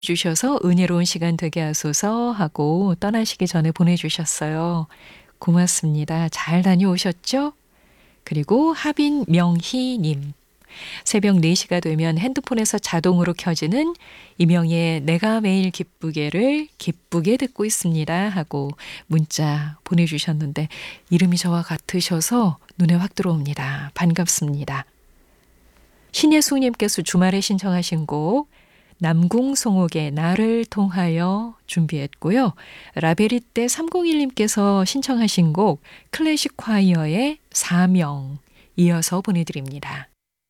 주셔서 은혜로운 시간 되게 하소서 하고 떠나시기 전에 보내주셨어요. 고맙습니다. 잘 다녀오셨죠? 그리고 하빈 명희님. 새벽 4시가 되면 핸드폰에서 자동으로 켜지는 이명희의 내가 매일 기쁘게를 기쁘게 듣고 있습니다 하고 문자 보내주셨는데 이름이 저와 같으셔서 눈에 확 들어옵니다. 반갑습니다. 신예숙님께서 주말에 신청하신 곡 남궁송옥의 나를 통하여 준비했고요. 라베리떼 301님께서 신청하신 곡 클래식 콰이어의 사명 이어서 보내드립니다.